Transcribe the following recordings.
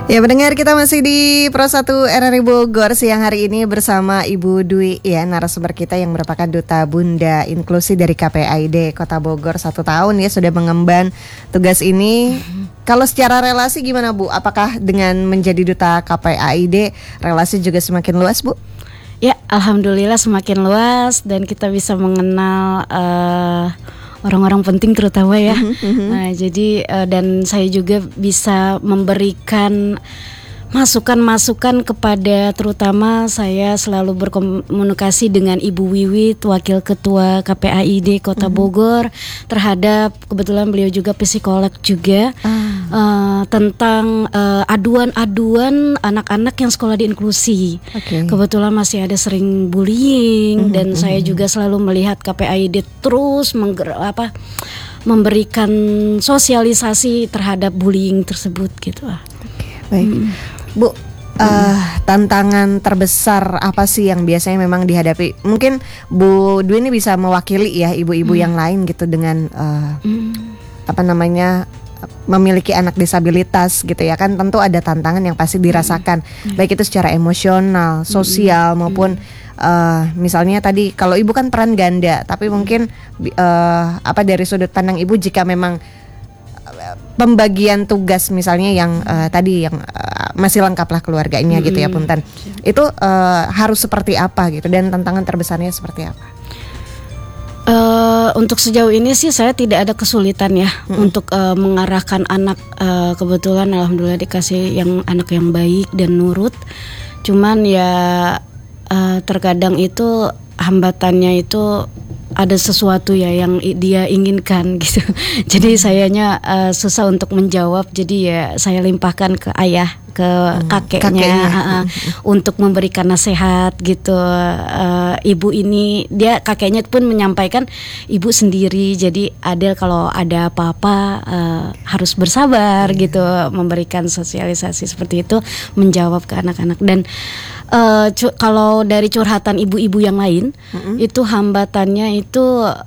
Ya pendengar, kita masih di Pro 1 RRI Bogor siang hari ini bersama Ibu Dwi ya, narasumber kita yang merupakan Duta Bunda Inklusi dari KPAID Kota Bogor. 1 tahun ya sudah mengemban tugas ini. Kalau secara relasi gimana Bu? Apakah dengan menjadi Duta KPAID relasi juga semakin luas Bu? Ya, alhamdulillah semakin luas dan kita bisa mengenal orang-orang penting terutama ya. Nah, jadi dan saya juga bisa memberikan masukan-masukan kepada, terutama saya selalu berkomunikasi dengan Ibu Wiwit, Wakil Ketua KPAID Kota Bogor, terhadap, kebetulan beliau juga psikolog juga, tentang aduan-aduan anak-anak yang sekolah di inklusi. Kebetulan masih ada sering bullying, dan saya juga selalu melihat KPAID terus memberikan sosialisasi terhadap bullying tersebut gitu. Baik. Bu, tantangan terbesar apa sih yang biasanya memang dihadapi? Mungkin Bu Dwi ini bisa mewakili ya ibu-ibu yang lain gitu dengan memiliki anak disabilitas gitu ya kan, tentu ada tantangan yang pasti dirasakan, baik itu secara emosional, sosial maupun misalnya tadi kalau ibu kan peran ganda, tapi mungkin dari sudut pandang ibu, jika memang pembagian tugas misalnya yang tadi yang masih lengkap lah keluarganya gitu ya Punten, itu harus seperti apa gitu, dan tantangan terbesarnya seperti apa? Untuk sejauh ini sih saya tidak ada kesulitan ya untuk mengarahkan anak. Kebetulan alhamdulillah dikasih anak yang baik dan nurut. Cuman ya terkadang itu hambatannya itu ada sesuatu ya yang dia inginkan gitu. Jadi sayanya susah untuk menjawab. Jadi ya saya limpahkan ke ayah, ke kakeknya. Untuk memberikan nasihat gitu. Ibu ini, dia kakeknya pun menyampaikan ibu sendiri. Jadi kalau ada apa-apa harus bersabar gitu, memberikan sosialisasi seperti itu, menjawab ke anak-anak. Dan kalau dari curhatan ibu-ibu yang lain, itu hambatannya itu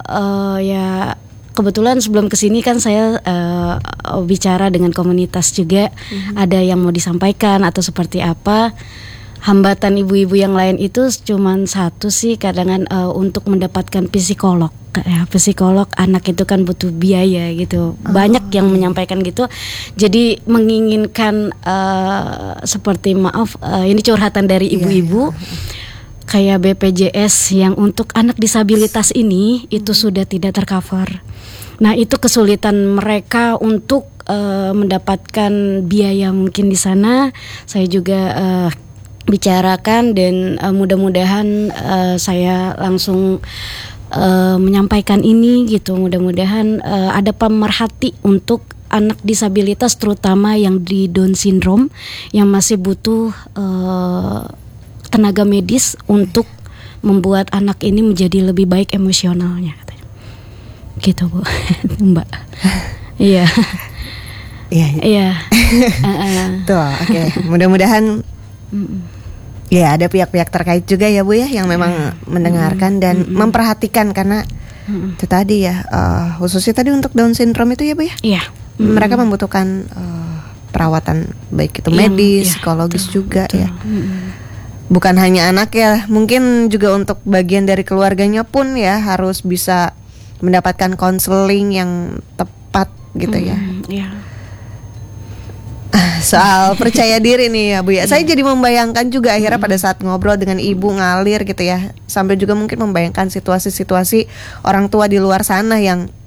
ya kebetulan sebelum kesini kan saya bicara dengan komunitas juga, ada yang mau disampaikan atau seperti apa. Hambatan ibu-ibu yang lain itu cuman satu sih, kadang untuk mendapatkan psikolog. Ya, psikolog anak itu kan butuh biaya gitu. Banyak yang menyampaikan gitu. Jadi menginginkan seperti ini curhatan dari ibu-ibu. Kayak BPJS yang untuk anak disabilitas ini itu sudah tidak tercover. Nah, itu kesulitan mereka untuk mendapatkan biaya mungkin di sana. Saya juga bicarakan, dan mudah-mudahan saya langsung menyampaikan ini gitu. Mudah-mudahan ada pemerhati untuk anak disabilitas, terutama yang di Down syndrome, yang masih butuh tenaga medis untuk membuat anak ini menjadi lebih baik emosionalnya, gitu Bu. Mbak. Iya. Iya. Tuh, oke. Mudah-mudahan ya ada pihak-pihak terkait juga ya Bu ya, yang memang mendengarkan dan memperhatikan, karena itu tadi ya, khususnya tadi untuk Down syndrome itu ya Bu ya. Iya. Mereka membutuhkan perawatan baik itu medis, psikologis juga ya. Bukan hanya anak ya, mungkin juga untuk bagian dari keluarganya pun ya harus bisa mendapatkan konseling yang tepat gitu ya. Soal percaya diri nih ya Bu ya, saya jadi membayangkan juga akhirnya pada saat ngobrol dengan ibu ngalir gitu ya, sampai juga mungkin membayangkan situasi-situasi orang tua di luar sana yang